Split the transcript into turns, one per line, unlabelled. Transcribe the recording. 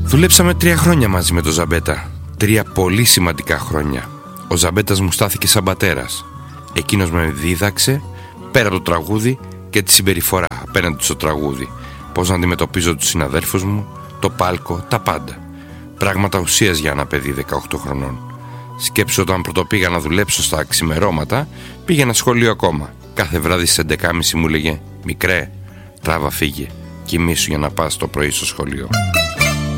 Δουλέψαμε 3 χρόνια μαζί με τον Ζαμπέτα. 3 πολύ σημαντικά χρόνια. Ο Ζαμπέτας μου στάθηκε σαν πατέρας. Εκείνος με δίδαξε, πέρα από το τραγούδι, και τη συμπεριφορά απέναντι στο τραγούδι. Πώς να αντιμετωπίζω τους συναδέλφους μου, το πάλκο, τα πάντα. Πράγματα ουσίας για ένα παιδί 18 χρονών. Σκέψου, όταν πρωτοπήγα να δουλέψω στα ξημερώματα, πήγαινα σχολείο ακόμα. Κάθε βράδυ στις 11.30 μου λέγε: «Μικρέ, τράβα, φύγε, κοιμήσου για να πας το πρωί στο σχολείο».